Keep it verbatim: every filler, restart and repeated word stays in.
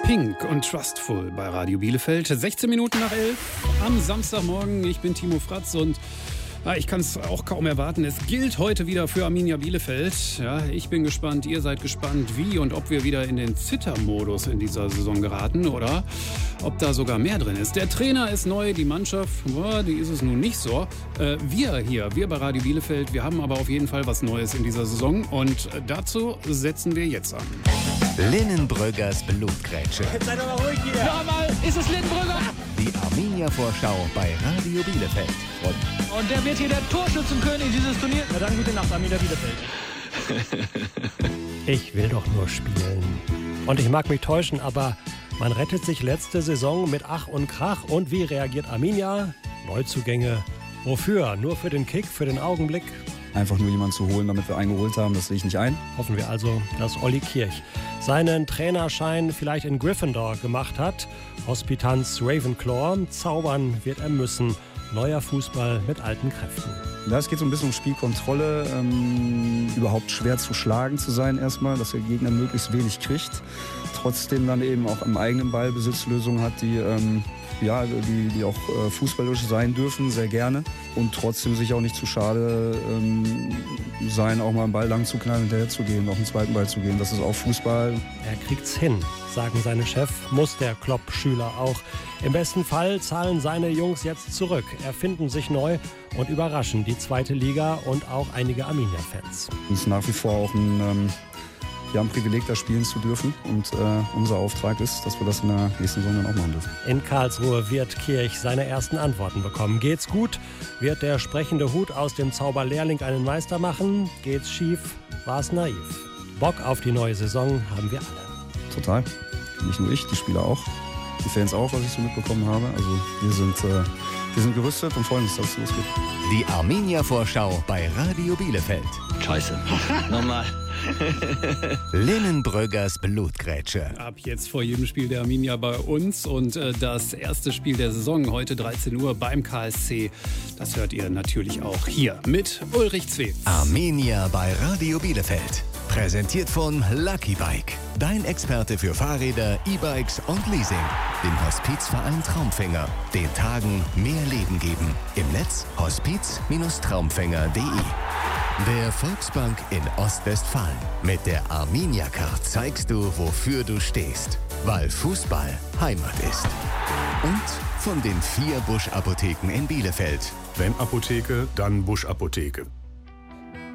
Pink und Trustful bei Radio Bielefeld. sechzehn Minuten nach elf am Samstagmorgen. Ich bin Timo Fratz und ja, ich kann es auch kaum erwarten. Es gilt heute wieder für Arminia Bielefeld. Ja, ich bin gespannt, ihr seid gespannt, wie und ob wir wieder in den Zitter-Modus in dieser Saison geraten oder ob da sogar mehr drin ist. Der Trainer ist neu, die Mannschaft, boah, die ist es nun nicht so. Äh, wir hier, wir bei Radio Bielefeld, wir haben aber auf jeden Fall was Neues in dieser Saison und dazu setzen wir jetzt an. Linnenbrüggers Blutgrätsche. Jetzt seid doch mal ruhig hier. Nochmal, ist es Linnenbrügger? Die Arminia-Vorschau bei Radio Bielefeld. Und, Und der wird hier der Torschützenkönig dieses Turniers. Na dann gute Nacht, Arminia Bielefeld. Ich will doch nur spielen. Und ich mag mich täuschen, aber man rettet sich letzte Saison mit Ach und Krach. Und wie reagiert Arminia? Neuzugänge. Wofür? Nur für den Kick, für den Augenblick? Einfach nur jemanden zu holen, damit wir einen geholt haben, das sehe ich nicht ein. Hoffen wir also, dass Olli Kirch seinen Trainerschein vielleicht in Gryffindor gemacht hat. Hospitanz Ravenclaw. Zaubern wird er müssen. Neuer Fußball mit alten Kräften. Ja, es geht so ein bisschen um Spielkontrolle, ähm, überhaupt schwer zu schlagen zu sein erstmal, dass der Gegner möglichst wenig kriegt. Trotzdem dann eben auch im eigenen Ballbesitz Lösungen hat, die, ähm, ja, die, die auch äh, fußballerisch sein dürfen, sehr gerne. Und trotzdem sich auch nicht zu schade ähm, sein, auch mal einen Ball lang zu knallen, hinterher zu gehen, auch einen zweiten Ball zu gehen. Das ist auch Fußball. Er kriegt's hin, sagen seine Chef, muss der Klopp-Schüler auch. Im besten Fall zahlen seine Jungs jetzt zurück, erfinden sich neu und überraschen die zweite Liga und auch einige Arminia-Fans. Es ist nach wie vor auch ein, ähm, ja, ein Privileg, da spielen zu dürfen. Und äh, unser Auftrag ist, dass wir das in der nächsten Saison dann auch machen dürfen. In Karlsruhe wird Kirch seine ersten Antworten bekommen. Geht's gut? Wird der sprechende Hut aus dem Zauberlehrling einen Meister machen? Geht's schief? War's naiv? Bock auf die neue Saison haben wir alle. Total. Nicht nur ich, die Spieler auch. Die Fans auch, was ich so mitbekommen habe. Also wir sind, äh, wir sind gerüstet und freuen uns, dass es losgeht. die Arminia-Vorschau bei Radio Bielefeld. Scheiße. Nochmal. Linnenbrüggers Blutgrätsche. Ab jetzt vor jedem Spiel der Arminia bei uns und äh, das erste Spiel der Saison heute dreizehn Uhr beim K S C. Das hört ihr natürlich auch hier mit Ulrich Zwe. Arminia bei Radio Bielefeld. Präsentiert von Lucky Bike. Dein Experte für Fahrräder, E-Bikes und Leasing. Dem Hospizverein Traumfänger. Den Tagen mehr Leben geben. Im Netz hospiz Traumfänger punkt de. Der Volksbank in Ostwestfalen. Mit der Arminia-Card zeigst du, wofür du stehst. Weil Fußball Heimat ist. Und von den vier Busch-Apotheken in Bielefeld. Wenn Apotheke, dann Busch Apotheke.